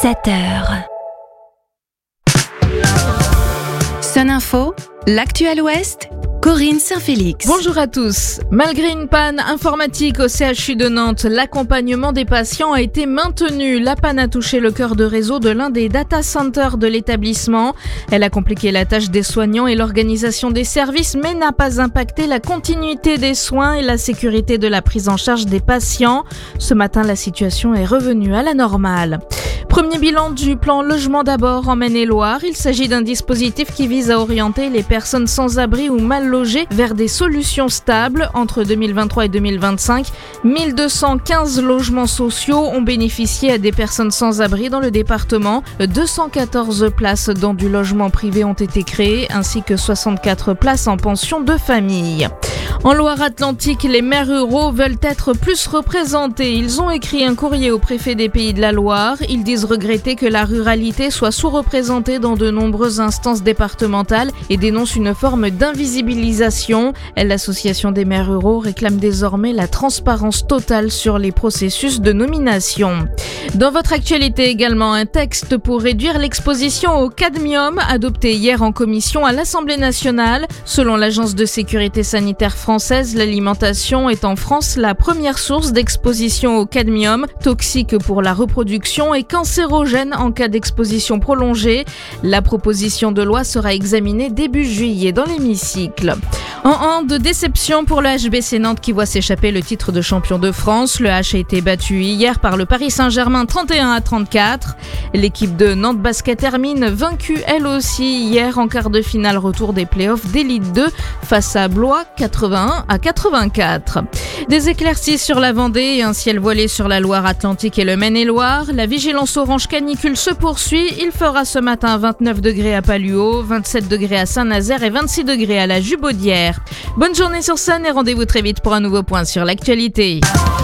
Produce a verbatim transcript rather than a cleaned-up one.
sept heures. Sun Info, l'actuel Ouest, Corinne Saint-Félix. Bonjour à tous. Malgré une panne informatique au C H U de Nantes, l'accompagnement des patients a été maintenu. La panne a touché le cœur de réseau de l'un des data centers de l'établissement. Elle a compliqué la tâche des soignants et l'organisation des services, mais n'a pas impacté la continuité des soins et la sécurité de la prise en charge des patients. Ce matin, la situation est revenue à la normale. Premier bilan du plan Logement d'abord en Maine-et-Loire. Il s'agit d'un dispositif qui vise à orienter les personnes sans abri ou mal logées vers des solutions stables. Entre deux mille vingt-trois et deux mille vingt-cinq, mille deux cent quinze logements sociaux ont bénéficié à des personnes sans abri dans le département. deux cent quatorze places dans du logement privé ont été créées, ainsi que soixante-quatre places en pension de famille. En Loire-Atlantique, les maires ruraux veulent être plus représentés. Ils ont écrit un courrier au préfet des Pays de la Loire. Ils disent regretter que la ruralité soit sous-représentée dans de nombreuses instances départementales et dénoncent une forme d'invisibilisation. L'association des maires ruraux réclame désormais la transparence totale sur les processus de nomination. Dans votre actualité également, un texte pour réduire l'exposition au cadmium adopté hier en commission à l'Assemblée nationale. Selon l'Agence de sécurité sanitaire française, l'alimentation est en France la première source d'exposition au cadmium, toxique pour la reproduction et cancérogène en cas d'exposition prolongée. La proposition de loi sera examinée début juillet dans l'hémicycle. En hand, déception pour le H B C Nantes qui voit s'échapper le titre de champion de France. Le H a été battu hier par le Paris Saint-Germain trente et un à trente-quatre. L'équipe de Nantes Basket termine vaincue elle aussi hier en quart de finale retour des playoffs d'Élite deux face à Blois quatre-vingt-un à quatre-vingt-quatre. Des éclaircies sur la Vendée et un ciel voilé sur la Loire-Atlantique et le Maine-et-Loire. La vigilance orange canicule se poursuit. Il fera ce matin vingt-neuf degrés à Palluau, vingt-sept degrés à Saint-Nazaire et vingt-six degrés à la Jubaudière. Bonne journée sur Sun et rendez-vous très vite pour un nouveau point sur l'actualité.